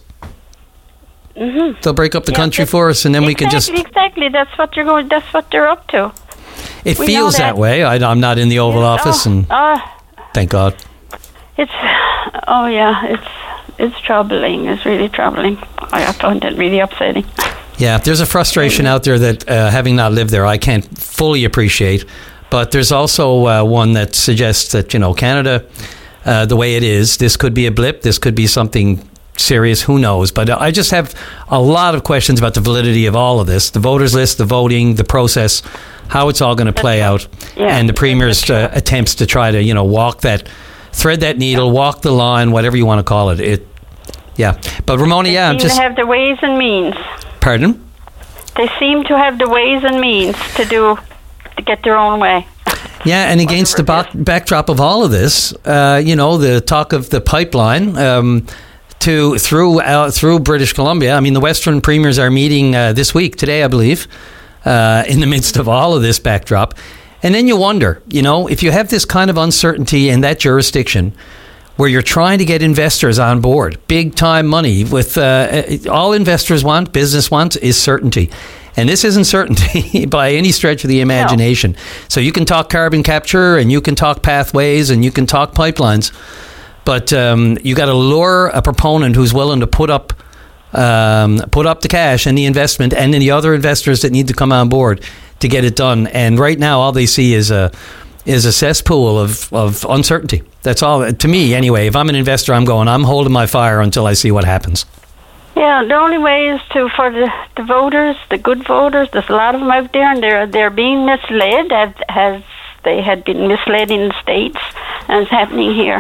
Mm-hmm. They'll break up the yeah, country for us, and then exactly, we can just exactly. That's what you're going. That's what they're up to. It we feels that. that way. I, I'm not in the Oval yes, Office, oh, and uh, thank God. It's oh yeah, it's it's troubling. It's really troubling. I find it really upsetting. Yeah, there's a frustration mm-hmm. out there that, uh, having not lived there, I can't fully appreciate. But there's also uh, one that suggests that, you know, Canada, uh, the way it is, this could be a blip. This could be something serious, who knows? But I just have a lot of questions about the validity of all of this, the voters list, the voting, the process, how it's all going to play out, yeah, and the Premier's uh, attempts to try to, you know, walk that, thread that needle, walk the line, whatever you want to call it. It, yeah. But Ramona, yeah, I'm just... They have the ways and means. Pardon? They seem to have the ways and means to do, to get their own way. Yeah, and against the back, backdrop of all of this, uh, you know, the talk of the pipeline... Um, to through uh, through British Columbia. I mean, the Western premiers are meeting uh, this week, today, I believe, uh, in the midst of all of this backdrop. And then you wonder, you know, if you have this kind of uncertainty in that jurisdiction where you're trying to get investors on board, big time money with uh, all investors want, business wants, is certainty. And this isn't certainty by any stretch of the imagination. No. So you can talk carbon capture and you can talk pathways and you can talk pipelines. But um, you got to lure a proponent who's willing to put up, um, put up the cash and the investment, and then the other investors that need to come on board to get it done. And right now, all they see is a is a cesspool of, of uncertainty. That's all. To me, anyway. If I'm an investor, I'm going. I'm holding my fire until I see what happens. Yeah, the only way is to for the, the voters, the good voters. There's a lot of them out there, and they're they're being misled, as, as they had been misled in the States, and it's happening here.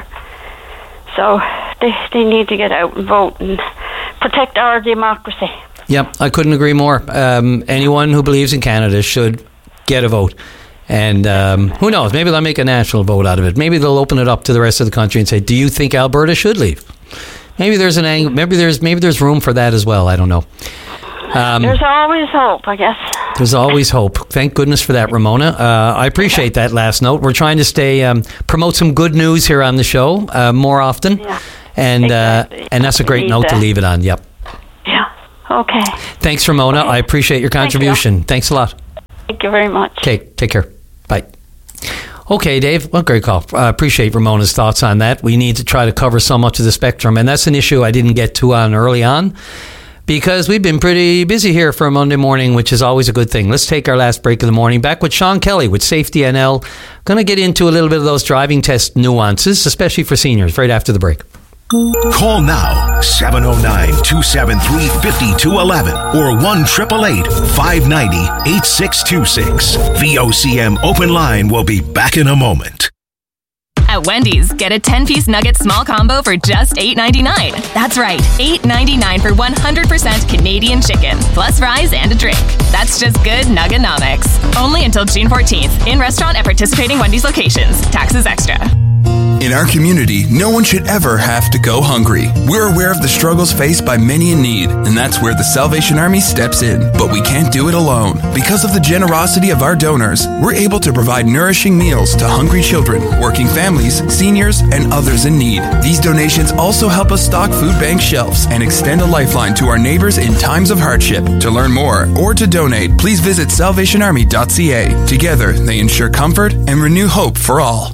So they they need to get out and vote and protect our democracy. Yep, I couldn't agree more. Um, anyone who believes in Canada should get a vote. And um, who knows, maybe they'll make a national vote out of it. Maybe they'll open it up to the rest of the country and say, do you think Alberta should leave? Maybe there's an ang- maybe there's maybe there's room for that as well. I don't know. Um, There's always hope, I guess. There's always hope. Thank goodness for that, Ramona. Uh, I appreciate that last note. We're trying to stay um, promote some good news here on the show uh, more often, Yeah, and exactly. uh, and that's a great Need note that. to leave it on. Yep. Yeah. Okay. Thanks, Ramona. I appreciate your Thank you. contribution. Thanks a lot. Thank you very much. Okay, take care. Bye. Okay, Dave. Well, great call. I uh, appreciate Ramona's thoughts on that. We need to try to cover so much of the spectrum, and that's an issue I didn't get to on early on, because we've been pretty busy here for a Monday morning, which is always a good thing. Let's take our last break of the morning. Back with Sean Kelly with Safety N L. Going to get into a little bit of those driving test nuances, especially for seniors, right after the break. Call now, seven oh nine, two seven three, five two one one or one eight eight eight, five nine zero, eight six two six. V O C M Open Line will be back in a moment. At Wendy's, get a ten-piece nugget small combo for just eight ninety-nine. That's right, eight ninety-nine for one hundred percent Canadian chicken, plus fries and a drink. That's just good Nugganomics. Only until June fourteenth. In restaurant at participating Wendy's locations. Taxes extra. In our community, no one should ever have to go hungry. We're aware of the struggles faced by many in need, and that's where the Salvation Army steps in. But we can't do it alone. Because of the generosity of our donors, we're able to provide nourishing meals to hungry children, working families, seniors, and others in need. These donations also help us stock food bank shelves and extend a lifeline to our neighbors in times of hardship. To learn more or to donate, please visit salvation army dot c a. Together, they ensure comfort and renew hope for all.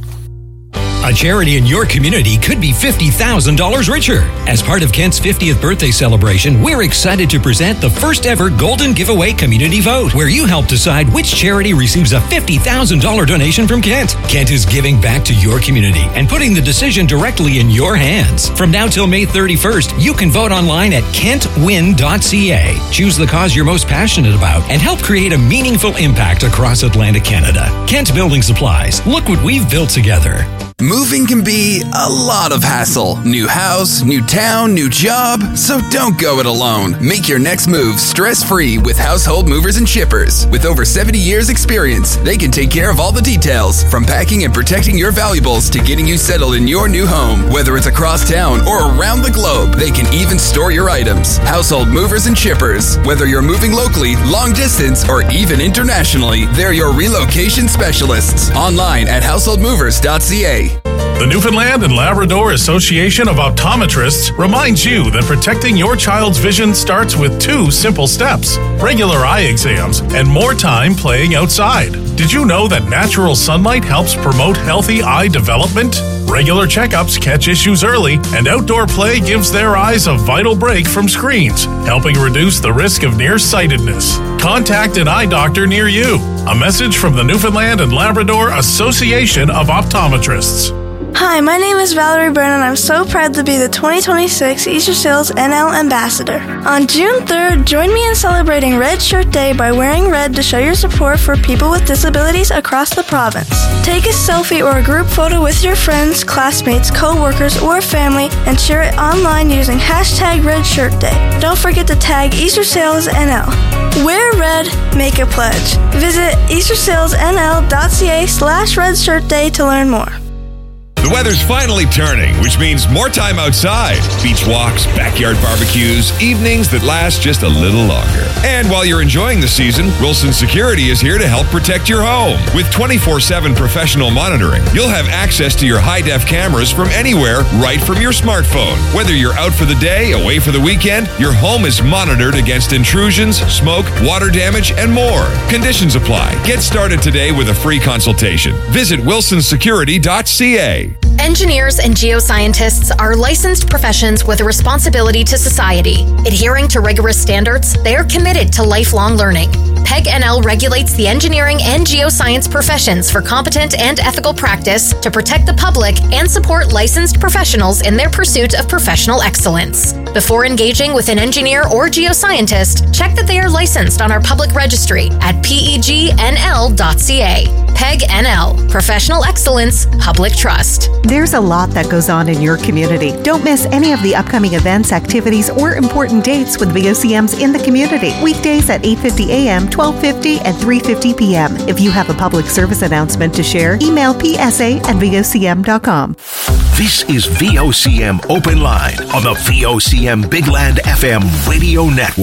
A charity in your community could be fifty thousand dollars richer. As part of Kent's fiftieth birthday celebration, we're excited to present the first ever Golden Giveaway Community Vote, where you help decide which charity receives a fifty thousand dollars donation from Kent. Kent is giving back to your community and putting the decision directly in your hands. From now till May thirty-first, you can vote online at kent win dot c a. Choose the cause you're most passionate about and help create a meaningful impact across Atlantic Canada. Kent Building Supplies. Look what we've built together. Moving can be a lot of hassle. New house, new town, new job. So don't go it alone. Make your next move stress-free with Household Movers and Shippers. With over seventy years experience, they can take care of all the details, from packing and protecting your valuables to getting you settled in your new home. Whether it's across town or around the globe, they can even store your items. Household Movers and Shippers. Whether you're moving locally, long distance, or even internationally, they're your relocation specialists. Online at household movers dot c a. The Newfoundland and Labrador Association of Optometrists reminds you that protecting your child's vision starts with two simple steps: regular eye exams and more time playing outside. Did you know that natural sunlight helps promote healthy eye development? Regular checkups catch issues early, and outdoor play gives their eyes a vital break from screens, helping reduce the risk of nearsightedness. Contact an eye doctor near you. A message from the Newfoundland and Labrador Association of Optometrists. Hi, my name is Valerie Byrne, and I'm so proud to be the twenty twenty-six Easter Sales N L Ambassador. On June third, join me in celebrating Red Shirt Day by wearing red to show your support for people with disabilities across the province. Take a selfie or a group photo with your friends, classmates, co-workers, or family and share it online using hashtag Red Shirt Day. Don't forget to tag Easter Sales N L. Wear red, make a pledge. Visit easter sales n l dot c a slash red shirt day to learn more. The weather's finally turning, which means more time outside. Beach walks, backyard barbecues, evenings that last just a little longer. And while you're enjoying the season, Wilson Security is here to help protect your home. With twenty-four seven professional monitoring, you'll have access to your high-def cameras from anywhere, right from your smartphone. Whether you're out for the day, away for the weekend, your home is monitored against intrusions, smoke, water damage, and more. Conditions apply. Get started today with a free consultation. Visit wilson security dot c a. Engineers and geoscientists are licensed professions with a responsibility to society. Adhering to rigorous standards, they are committed to lifelong learning. PEG N L regulates the engineering and geoscience professions for competent and ethical practice to protect the public and support licensed professionals in their pursuit of professional excellence. Before engaging with an engineer or geoscientist, check that they are licensed on our public registry at P E G N L dot c a. PEG N L, Professional Excellence, Public Trust. There's a lot that goes on in your community. Don't miss any of the upcoming events, activities, or important dates with V O C Ms in the community. Weekdays at eight fifty a.m., twelve fifty, and three fifty p.m. If you have a public service announcement to share, email p s a at v o c m dot com. This is V O C M Open Line on the V O C M Big Land F M radio network.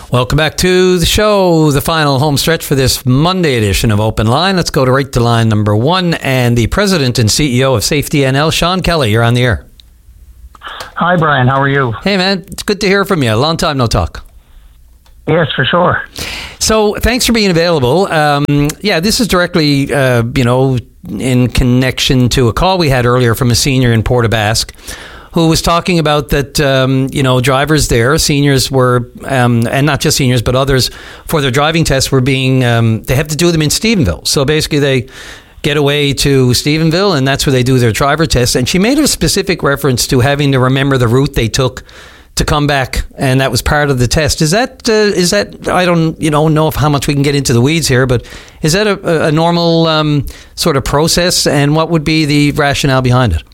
Welcome back to the show, the final home stretch for this Monday edition of Open Line. Let's go to right to line number one. And the president and C E O of Safety N L, Sean Kelly, you're on the air. Hi, Brian. How are you? Hey, man. It's good to hear from you. A long time no talk. Yes, for sure. So thanks for being available. Um, yeah, this is directly, uh, you know, in connection to a call we had earlier from a senior in Port aux Basques who was talking about that, um, you know, drivers there, seniors were, um, and not just seniors, but others, for their driving tests were being, um, they have to do them in Stephenville. So basically they get away to Stephenville, and that's where they do their driver tests. And she made a specific reference to having to remember the route they took to come back, and that was part of the test. Is that, uh, is that I don't you know, know if how much we can get into the weeds here, but is that a, a normal um, sort of process, and what would be the rationale behind it?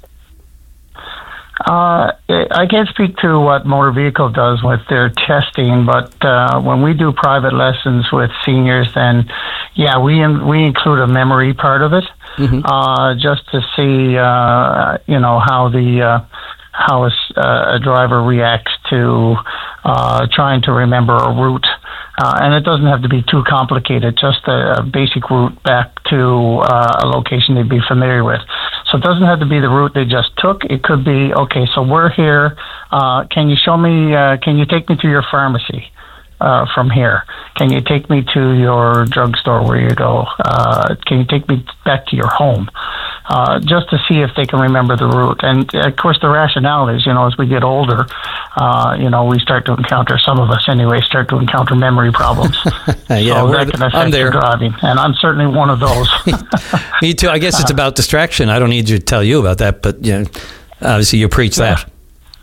Uh, I can't speak to what motor vehicle does with their testing, but uh, when we do private lessons with seniors, then yeah, we in, we include a memory part of it, mm-hmm. uh, just to see uh, you know how the uh, how a, a driver reacts to uh, trying to remember a route. Uh, and it doesn't have to be too complicated, just a, a basic route back to uh, a location they'd be familiar with. So it doesn't have to be the route they just took. It could be, okay, so we're here. Uh, can you show me, uh, can you take me to your pharmacy uh, from here? Can you take me to your drugstore where you go? Uh, can you take me back to your home? Uh, just to see if they can remember the route. And, of course, the rationale is, you know, as we get older, uh, you know, we start to encounter, some of us anyway, start to encounter memory problems. yeah, so that can affect I'm there. your driving. And I'm certainly one of those. Me too. I guess it's about distraction. I don't need to tell you about that, but, you know, obviously you preach yeah. that.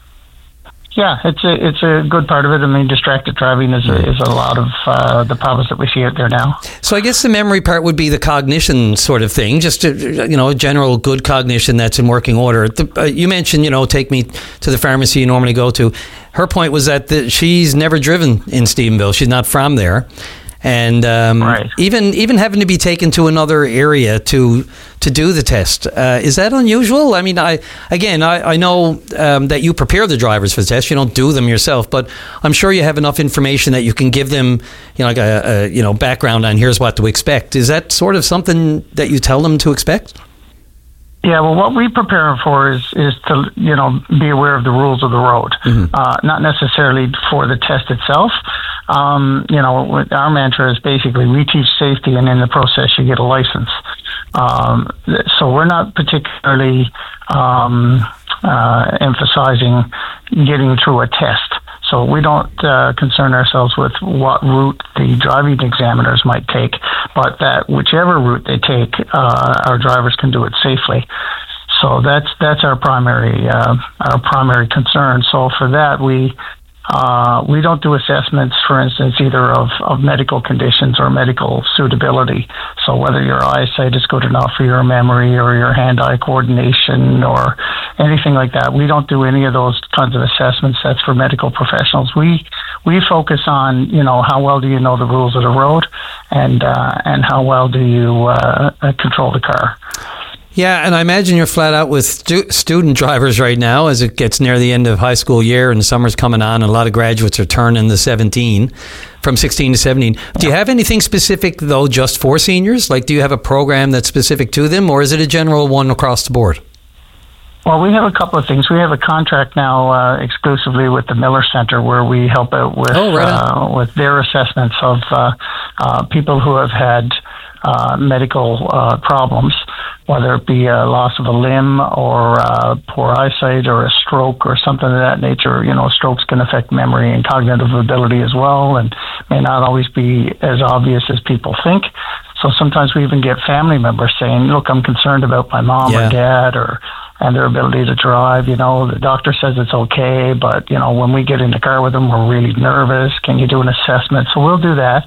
Yeah, it's a it's a good part of it. I mean, distracted driving is a, is a lot of uh, the problems that we see out there now. So I guess the memory part would be the cognition sort of thing, just to, you know, general good cognition that's in working order. The, uh, you mentioned, you know, take me to the pharmacy you normally go to. Her point was that the, she's never driven in Stephenville. She's not from there. And um, right. even even having to be taken to another area to to do the test, uh, is that unusual? I mean, I again, I, I know um, that you prepare the drivers for the test. You don't do them yourself, but I'm sure you have enough information that you can give them, you know, like a, a you know background on here's what to expect. Is that sort of something that you tell them to expect? Yeah, well, what we prepare them for is is to, you know, be aware of the rules of the road, mm-hmm. uh, not necessarily for the test itself. Um, you know, our mantra is basically we teach safety, and in the process you get a license. Um, so we're not particularly um, uh, emphasizing getting through a test. So we don't uh, concern ourselves with what route the driving examiners might take, but that whichever route they take, uh, our drivers can do it safely. So that's that's our primary uh, our primary concern. So for that, we uh, we don't do assessments, for instance, either of, of medical conditions or medical suitability. So whether your eyesight is good enough for your memory or your hand-eye coordination or anything like that, we don't do any of those kinds of assessments. That's for medical professionals. We we focus on, you know, how well do you know the rules of the road, and uh, and how well do you uh, control the car. Yeah, and I imagine you're flat out with stu- student drivers right now as it gets near the end of high school year and summer's coming on, and a lot of graduates are turning the seventeen, from sixteen to seventeen. Do you have anything specific, though, just for seniors? Like, do you have a program that's specific to them, or is it a general one across the board? Well, we have a couple of things. We have a contract now uh, exclusively with the Miller Center, where we help out with oh, right uh, with their assessments of uh, uh, people who have had uh, medical uh, problems, whether it be a loss of a limb or uh, poor eyesight or a stroke or something of that nature. You know, strokes can affect memory and cognitive ability as well, and may not always be as obvious as people think. So sometimes we even get family members saying, look, I'm concerned about my mom yeah. or dad or and their ability to drive. You know, the doctor says it's okay, but, you know, when we get in the car with them, we're really nervous. Can you do an assessment? So we'll do that.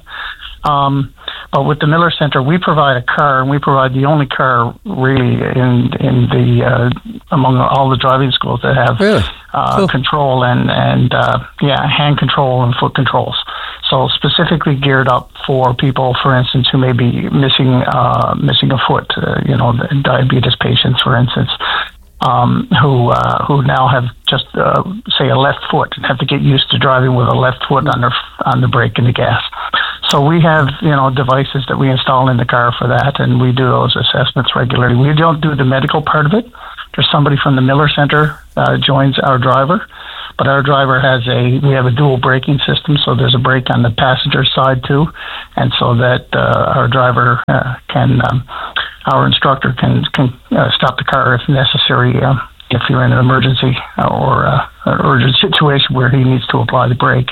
Um, but with the Miller Center, we provide a car, and we provide the only car really in in the uh, among all the driving schools that have really? uh, cool. control and and uh, yeah, hand control and foot controls. So specifically geared up for people, for instance, who may be missing uh, missing a foot. Uh, you know, diabetes patients, for instance. um, who uh, who now have just uh, say a left foot and have to get used to driving with a left foot on their on the brake and the gas. So we have you know devices that we install in the car for that, and we do those assessments regularly. We don't do the medical part of it. There's somebody from the Miller Center uh, joins our driver, but our driver has a we have a dual braking system, so there's a brake on the passenger side too, and so that uh, our driver uh, can um, our instructor can can uh, stop the car if necessary. Uh, if you're in an emergency or uh, an urgent situation where he needs to apply the brake.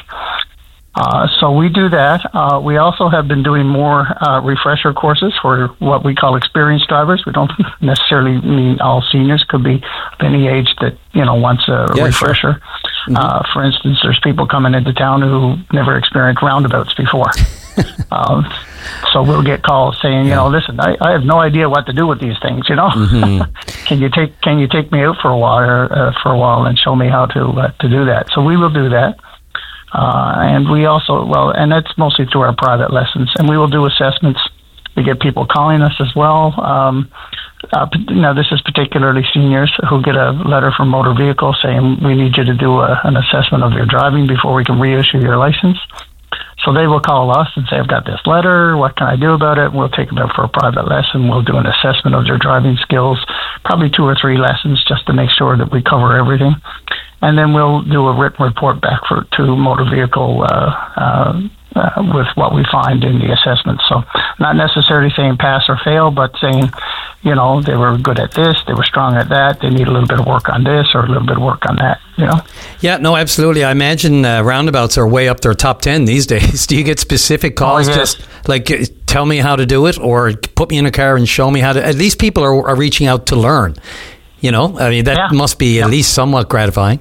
Uh, so we do that. Uh, we also have been doing more uh, refresher courses for what we call experienced drivers. We don't necessarily mean all seniors. Could be any age that, you know, wants a yeah, refresher. Sure. Mm-hmm. Uh, for instance, there's people coming into town who never experienced roundabouts before. um, so we'll get calls saying, you know, listen, I, I have no idea what to do with these things, you know. Mm-hmm. can you take Can you take me out for a while or, uh, for a while and show me how to uh, to do that? So we will do that. Uh, and we also, well, and that's mostly through our private lessons. And we will do assessments. We get people calling us as well. Um, uh, now, this is particularly seniors who get a letter from motor vehicle saying, we need you to do a, an assessment of your driving before we can reissue your license. So they will call us and say, I've got this letter. What can I do about it? We'll take them out for a private lesson. We'll do an assessment of their driving skills, probably two or three lessons just to make sure that we cover everything. And then we'll do a written report back for to motor vehicle uh, uh, uh, with what we find in the assessment. So not necessarily saying pass or fail, but saying, you know, they were good at this, they were strong at that, they need a little bit of work on this or a little bit of work on that, you know? Yeah, no, absolutely. I imagine uh, roundabouts are way up there top ten these days. Do you get specific calls oh, yes. just like tell me how to do it or put me in a car and show me how to? At least people are, are reaching out to learn. You know, I mean, that yeah. must be at yeah. least somewhat gratifying.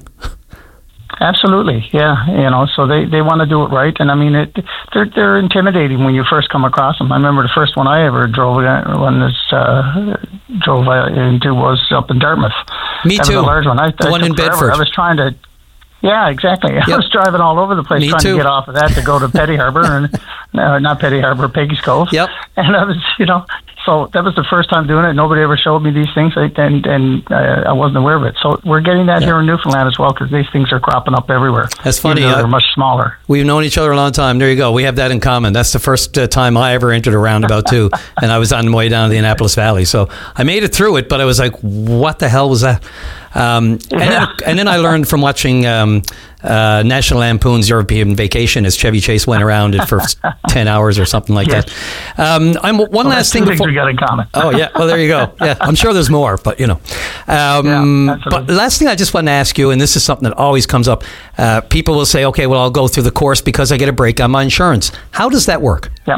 Absolutely, yeah. You know, so they, they want to do it right, and I mean, it they're they're intimidating when you first come across them. I remember the first one I ever drove when this uh, drove into was up in Dartmouth. Me that too. Was a large one. I, the I one in forever. Bedford. I was trying to. Yeah, exactly. Yep. I was driving all over the place Me trying too. to get off of that to go to Petty Harbour, and uh, not Petty Harbour, Peggy's Cove. Yep. And I was, you know, so that was the first time doing it. Nobody ever showed me these things, and and uh, I wasn't aware of it. So we're getting that yeah. here in Newfoundland as well, because these things are cropping up everywhere. That's funny. Uh, they're much smaller. We've known each other a long time. There you go. We have that in common. That's the first uh, time I ever entered a roundabout too, and I was on the way down to the Annapolis Valley. So I made it through it, but I was like, "What the hell was that?" Um, and, yeah. then, and then I learned from watching um, uh, National Lampoon's European Vacation as Chevy Chase went around it for ten hours or something like yes. that. Um, I'm one well, last thing before we got in common. Oh yeah, well there you go. Yeah, I'm sure there's more, but you know. Um, yeah, but last thing I just want to ask you, and this is something that always comes up. Uh, people will say, "Okay, well I'll go through the course because I get a break on my insurance." How does that work? Yeah.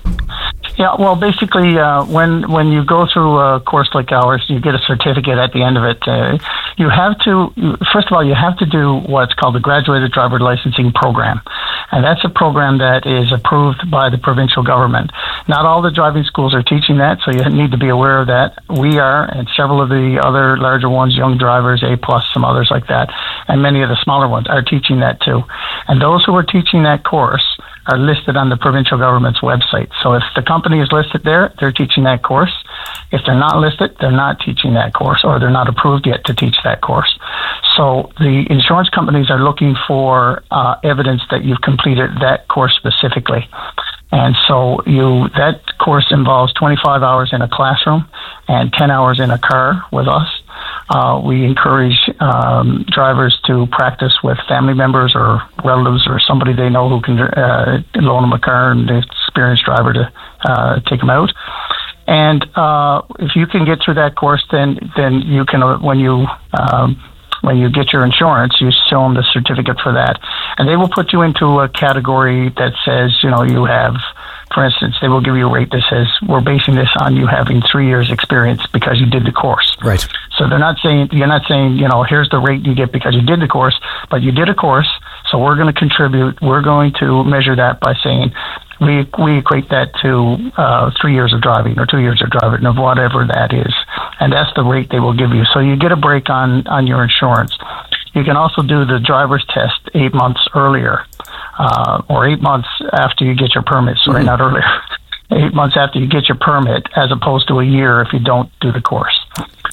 Yeah, well, basically, uh, when when you go through a course like ours, you get a certificate at the end of it. Uh, you have to, first of all, you have to do what's called the Graduated Driver Licensing Program. And that's a program that is approved by the provincial government. Not all the driving schools are teaching that, so you need to be aware of that. We are, and several of the other larger ones, Young Drivers, A plus, some others like that, and many of the smaller ones are teaching that too. And those who are teaching that course are listed on the provincial government's website. So if the company is listed there, they're teaching that course. If they're not listed, they're not teaching that course, or they're not approved yet to teach that course. So the insurance companies are looking for uh, evidence that you've completed that course specifically. And so you that course involves twenty-five hours in a classroom and ten hours in a car with us. Uh, we encourage um, drivers to practice with family members or relatives or somebody they know who can uh, loan them a car and an experienced driver to uh, take them out. And uh, if you can get through that course, then then you can, uh, when you um, when you get your insurance, you show them the certificate for that. And they will put you into a category that says, you know, you have, for instance, they will give you a rate that says, we're basing this on you having three years experience because you did the course. Right. So they're not saying, you're not saying, you know, here's the rate you get because you did the course, but you did a course, so we're going to contribute, we're going to measure that by saying, we we equate that to uh, three years of driving or two years of driving of whatever that is. And that's the rate they will give you. So you get a break on, on your insurance. You can also do the driver's test eight months earlier uh, or eight months after you get your permit. Sorry, mm-hmm. not earlier. Eight months after you get your permit, as opposed to a year if you don't do the course.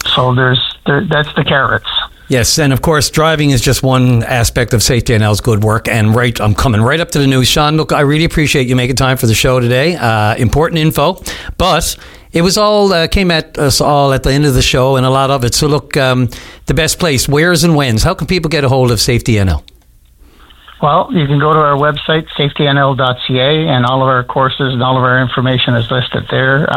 So there's there, that's the carrots. Yes, and of course, driving is just one aspect of Safety N L's good work. And right, I'm coming right up to the news. Sean, look, I really appreciate you making time for the show today. Uh, important info, but it was all uh, came at us all at the end of the show, and a lot of it. So look, um, the best place, where's and when's. How can people get a hold of Safety N L? Well, you can go to our website, safety n l dot c a, and all of our courses and all of our information is listed there.